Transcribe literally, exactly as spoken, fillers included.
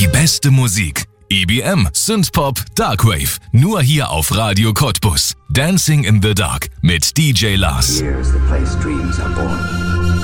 beste Musik. E B M, Synthpop, Darkwave. Nur hier auf Radio Cottbus. Dancing in the Dark mit D J Lars. Here is the place dreams are born.